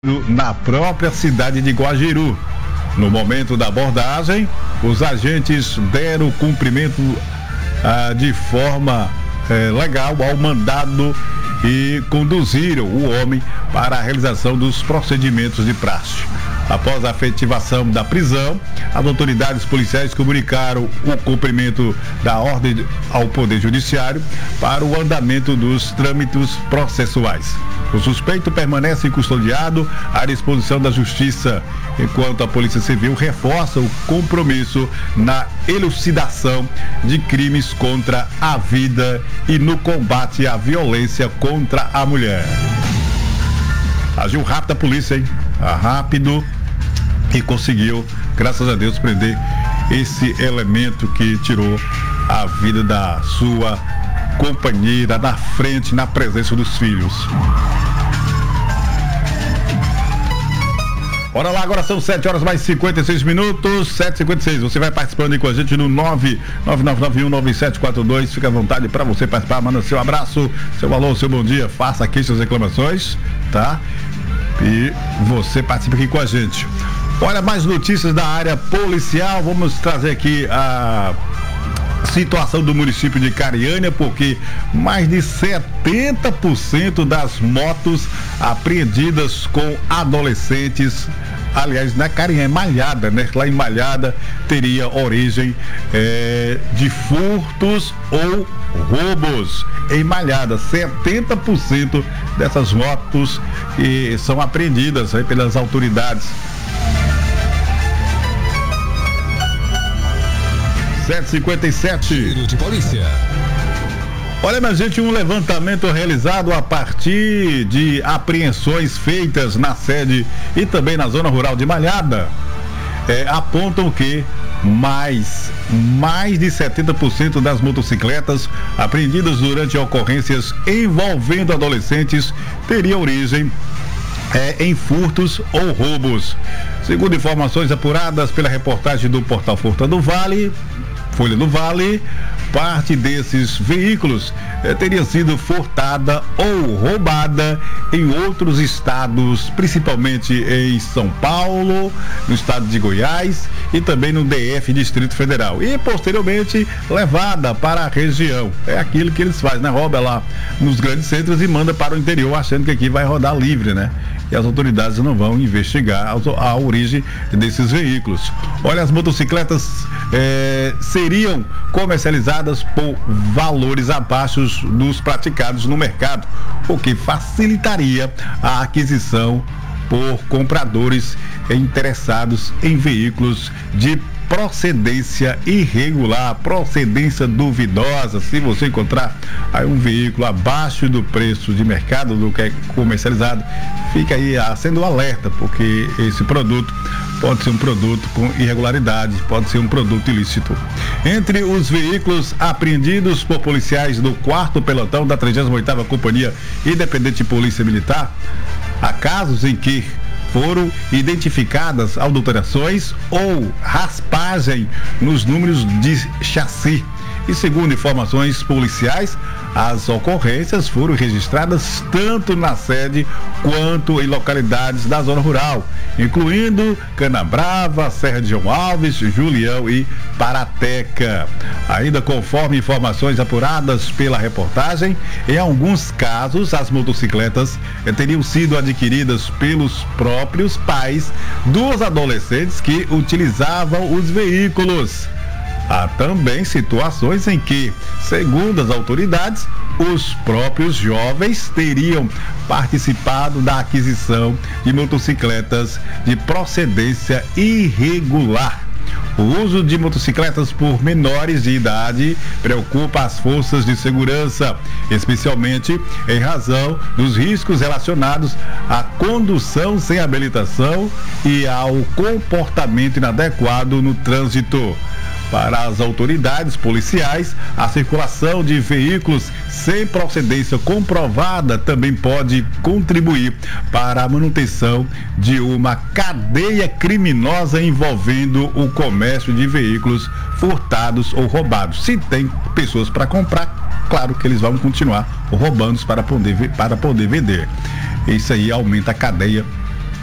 na própria cidade de Guajiru. No momento da abordagem, os agentes deram cumprimento de forma legal ao mandado e conduziram o homem para a realização dos procedimentos de praxe. Após a efetivação da prisão, as autoridades policiais comunicaram o cumprimento da ordem ao Poder Judiciário para o andamento dos trâmites processuais. O suspeito permanece custodiado à disposição da Justiça, enquanto a Polícia Civil reforça o compromisso na elucidação de crimes contra a vida e no combate à violência contra a mulher. Agiu rápido a polícia, hein? Rápido, e conseguiu, graças a Deus, prender esse elemento que tirou a vida da sua companheira na frente, na presença dos filhos. Bora lá, agora são 7 horas mais 56 minutos, 7h56. Você vai participando aí com a gente no 999919742. Fica à vontade para você participar. Manda seu abraço, seu alô, seu bom dia. Faça aqui suas reclamações, tá? E você participa aqui com a gente. Olha, mais notícias da área policial. Vamos trazer aqui a situação do município de Cariânia, porque mais de 70% das motos apreendidas com adolescentes, aliás, na Cariânia, Malhada, né? Lá em Malhada teria origem de furtos ou roubos. Em Malhada, 70% dessas motos que são apreendidas aí pelas autoridades. 7h57. Giro de polícia. Olha, minha gente, um levantamento realizado a partir de apreensões feitas na sede e também na zona rural de Malhada apontam que mais de 70% das motocicletas apreendidas durante ocorrências envolvendo adolescentes teriam origem em furtos ou roubos. Segundo informações apuradas pela reportagem do portal Folha do Vale, parte desses veículos teria sido furtada ou roubada em outros estados, principalmente em São Paulo, no estado de Goiás e também no DF, Distrito Federal, e posteriormente levada para a região. É aquilo que eles fazem, né? Rouba lá nos grandes centros e manda para o interior, achando que aqui vai rodar livre, né? E as autoridades não vão investigar a origem desses veículos. Olha, as motocicletas seriam comercializadas por valores abaixo dos praticados no mercado, o que facilitaria a aquisição por compradores interessados em veículos de procedência irregular, procedência duvidosa. Se você encontrar aí um veículo abaixo do preço de mercado do que é comercializado, fica aí sendo alerta, porque esse produto pode ser um produto com irregularidade, pode ser um produto ilícito. Entre os veículos apreendidos por policiais do 4º pelotão da 38ª Companhia Independente de Polícia Militar, há casos em que foram identificadas adulterações ou raspagem nos números de chassi. E segundo informações policiais, as ocorrências foram registradas tanto na sede quanto em localidades da zona rural, incluindo Canabrava, Serra de João Alves, Julião e Parateca. Ainda conforme informações apuradas pela reportagem, em alguns casos as motocicletas teriam sido adquiridas pelos próprios pais dos adolescentes que utilizavam os veículos. Há também situações em que, segundo as autoridades, os próprios jovens teriam participado da aquisição de motocicletas de procedência irregular. O uso de motocicletas por menores de idade preocupa as forças de segurança, especialmente em razão dos riscos relacionados à condução sem habilitação e ao comportamento inadequado no trânsito. Para as autoridades policiais, a circulação de veículos sem procedência comprovada também pode contribuir para a manutenção de uma cadeia criminosa envolvendo o comércio de veículos furtados ou roubados. Se tem pessoas para comprar, claro que eles vão continuar roubando para poder vender. Isso aí aumenta a cadeia